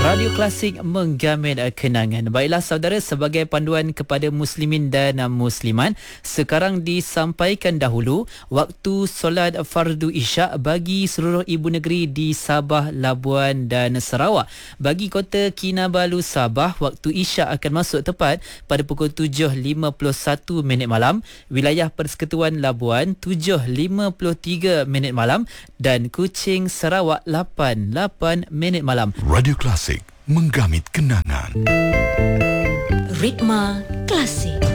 Radio Klasik menggamis kenangan. Baiklah saudara, sebagai panduan kepada muslimin dan muslimat, sekarang disampaikan dahulu waktu solat fardu isyak bagi seluruh ibu negeri di Sabah, Labuan dan Sarawak. Bagi kota Kinabalu, Sabah, waktu isyak akan masuk tepat pada pukul 7.51 minit malam. Wilayah Persekutuan Labuan 7.53 minit malam dan Kuching, Sarawak 8 minit malam. Radio Klasik menggamit kenangan. Ritma Klasik.